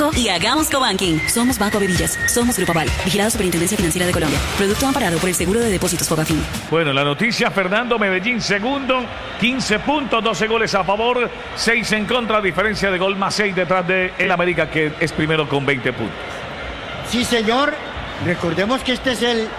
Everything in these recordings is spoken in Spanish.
banco y hagamos cobanking. Somos Banco Averillas. Somos Grupo Aval. Vigilado Superintendencia Financiera de Colombia. Producto amparado por el Seguro de Depósitos Fogafín. Bueno, la noticia, Fernando, Medellín segundo, 15 puntos, 12 goles a favor, 6 en contra, diferencia de gol más 6 detrás de el América, que es primero con 20 puntos. Sí, señor. Recordemos que este es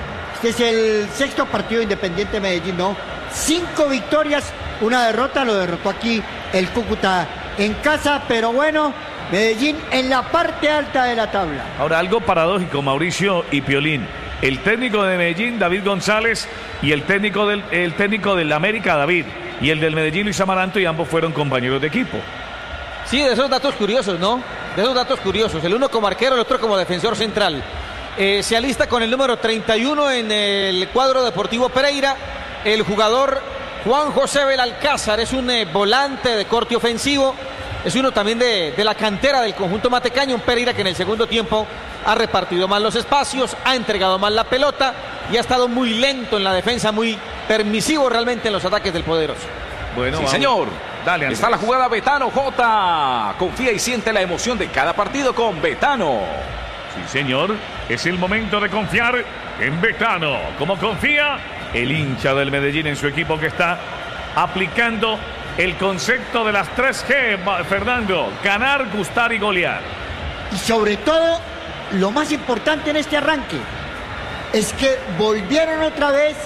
el sexto partido Independiente Medellín, ¿no? 5 victorias, una derrota, lo derrotó aquí el Cúcuta en casa, pero bueno, Medellín en la parte alta de la tabla. Ahora, algo paradójico, Mauricio y Piolín. El técnico de Medellín, David González, y el técnico del América, David, y el del Medellín, Luis Amaranto, y ambos fueron compañeros de equipo. Sí, de esos datos curiosos, ¿no? De esos datos curiosos. El uno como arquero, el otro como defensor central. Se alista con el número 31 en el cuadro Deportivo Pereira. El jugador Juan José Belalcázar es un volante de corte ofensivo. Es uno también de la cantera del conjunto matecaño. Un Pereira que en el segundo tiempo ha repartido mal los espacios, ha entregado mal la pelota y ha estado muy lento en la defensa, muy permisivo realmente en los ataques del poderoso. Bueno, sí, señor. Dale, está la jugada Betano J. Confía y siente la emoción de cada partido con Betano. Sí, señor. Es el momento de confiar en Betano. Como confía el hincha del Medellín en su equipo, que está aplicando el concepto de las 3G, Fernando: ganar, gustar y golear. Y sobre todo, lo más importante en este arranque es que volvieron otra vez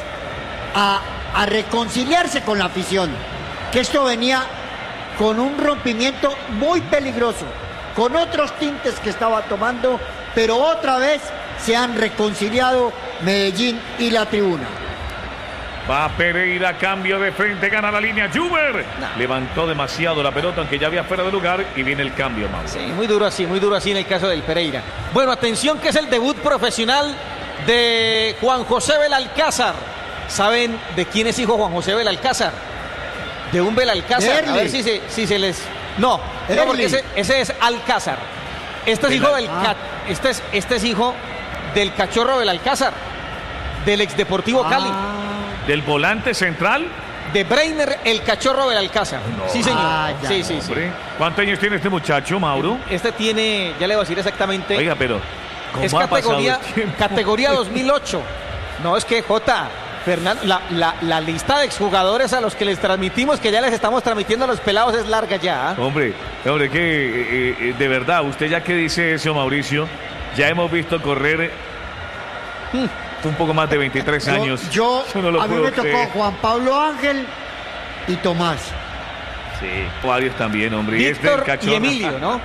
a reconciliarse con la afición, que esto venía con un rompimiento muy peligroso, con otros tintes que estaba tomando, pero otra vez se han reconciliado Medellín y la tribuna. Va Pereira, cambio de frente, gana la línea Juber. Levantó demasiado la pelota, aunque ya había fuera de lugar, y viene el cambio, Mauro. Sí, muy duro así en el caso del Pereira. Bueno, atención, que es el debut profesional de Juan José Belalcázar. ¿Saben de quién es hijo Juan José Belalcázar? De un Belalcázar. A ver si se les... No, porque ese es Alcázar. Este es hijo del este es hijo del Cachorro Belalcázar, del ex Deportivo Cali. ¿Del volante central? De Breiner, el Cachorro Belalcázar. No. Sí, señor. Sí. ¿Cuántos años tiene este muchacho, Mauro? Este tiene, ya le voy a decir exactamente. Oiga, pero ¿cómo es categoría 2008. No, es que Fernando, la lista de exjugadores a los que les transmitimos, que ya les estamos transmitiendo a los pelados, es larga ya. Hombre, que de verdad, usted ya que dice eso, Mauricio, ya hemos visto correr un poco más de 23 años. Yo no lo a mí me tocó Juan Pablo Ángel y Tomás. Sí, varios también, hombre. Víctor y Emilio, ¿no?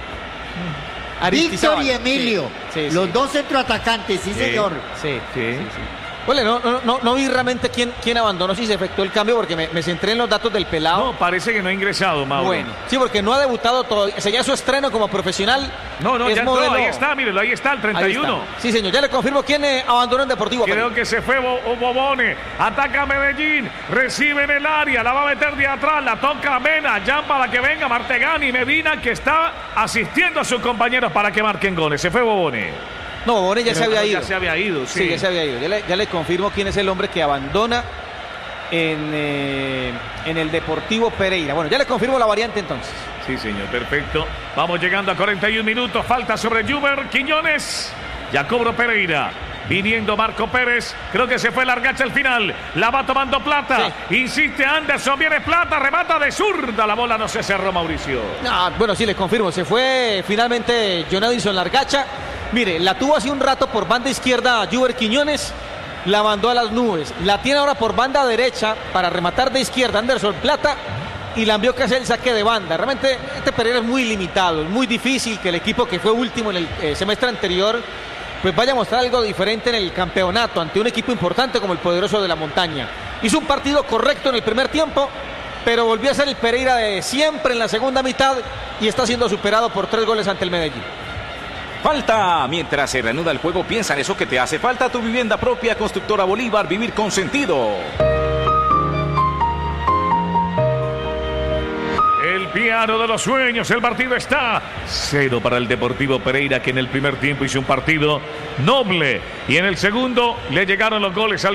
Víctor y Emilio, los dos centroatacantes, señor. Sí. Bueno, no vi realmente quién abandonó, si se efectuó el cambio, porque me centré en los datos del pelado. No, parece que no ha ingresado, Mauro. Bueno, sí, porque no ha debutado todavía. Sería su estreno como profesional. No, ya entró, ahí está, mírelo, ahí está el 31. Está. Sí, señor, ya le confirmo quién abandonó en Deportivo. Creo que se fue Bobone. Ataca Medellín, recibe en el área, la va a meter de atrás, la toca Mena, ya para que venga Martegani, Medina, que está asistiendo a sus compañeros para que marquen goles. Se fue Bobone. No, Bobone ya se había ido. Ya se había ido, sí. Sí, ya se había ido. Ya le confirmo quién es el hombre que abandona en el Deportivo Pereira. Bueno, ya le confirmo la variante entonces. Sí, señor, perfecto. Vamos llegando a 41 minutos. Falta sobre Juber, Quiñones. Ya cobró Pereira. Viniendo Marco Pérez. Creo que se fue Largacha al final. La va tomando Plata. Sí. Insiste Anderson. Viene Plata. Remata de zurda. La bola no se cerró, Mauricio. Bueno, sí, les confirmo. Se fue finalmente John Edison Largacha. Mire, la tuvo hace un rato por banda izquierda Juber Quiñones, la mandó a las nubes. La tiene ahora por banda derecha para rematar de izquierda Anderson Plata y la envió que hace el saque de banda. Realmente este Pereira es muy limitado, es muy difícil que el equipo que fue último en el semestre anterior pues vaya a mostrar algo diferente en el campeonato ante un equipo importante como el Poderoso de la Montaña. Hizo un partido correcto en el primer tiempo, pero volvió a ser el Pereira de siempre en la segunda mitad y está siendo superado por 3 goles ante el Medellín. Falta. Mientras se reanuda el juego, piensa en eso que te hace falta. Tu vivienda propia, Constructora Bolívar, vivir con sentido. El piano de los sueños. El partido está 0 para el Deportivo Pereira, que en el primer tiempo hizo un partido noble y en el segundo le llegaron los goles al